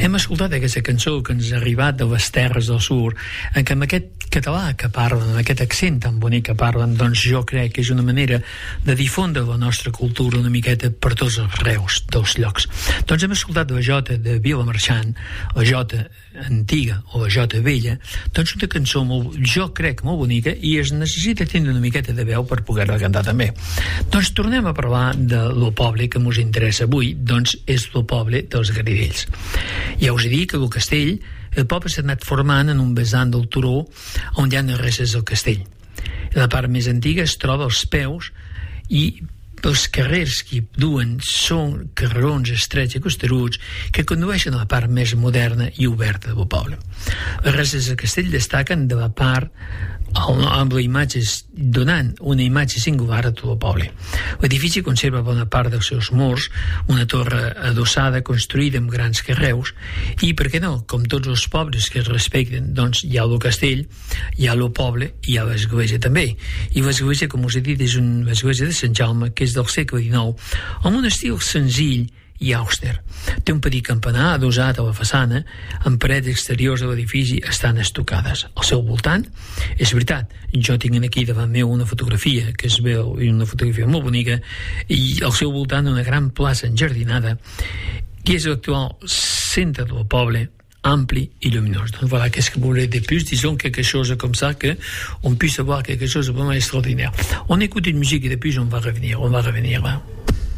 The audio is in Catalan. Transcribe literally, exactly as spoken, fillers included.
hem escoltat aquesta cançó que ens ha arribat de les terres del sur, en què amb aquest català que parlen, amb aquest accent tan bonic que parlen, doncs jo crec que és una manera de difondre la nostra cultura una miqueta per tots els arreus dels llocs. Doncs hem escoltat la jota de Vilamarxant, la jota antiga o la jota vella, doncs una cançó molt, jo crec molt bonica, i es necessita tenir una miqueta de veu per poder-la cantar també. Doncs tornem a parlar de lo poble que ens interessa avui, doncs és lo poble dels Garidells. Ja us he dit que el castell, el poble s'ha anat formant en un vessant del turó on hi ha les restes del castell. La part més antiga es troba als peus i els carrers que hi duen són carrerons estrets i costeruts que condueixen a la part més moderna i oberta del poble. Les restes del castell destaquen de la part amb la imatge, donant una imatge singular a tot el poble. L'edifici conserva bona part dels seus murs, una torre adossada construïda amb grans carreus i, per què no, com tots els pobles que es respecten, doncs hi ha el castell, hi ha el poble i hi ha l'església també. I l'església, com us he dit, és una església de Sant Jaume que és del segle dinou, amb un estil senzill i àuster. Té un petit campanar adossat a la façana, amb parets exteriors de l'edifici estan estucades. Al seu voltant, és veritat, jo tinc aquí davant meu una fotografia que es veu, una fotografia molt bonica, i al seu voltant una gran plaça enjardinada, que és l'actual centre del poble, ampli et lumineux. Donc voilà, qu'est-ce que vous voulez de plus? Disons quelque chose comme ça, qu'on puisse avoir quelque chose de vraiment extraordinaire. On écoute une musique et depuis on va revenir, on va revenir là.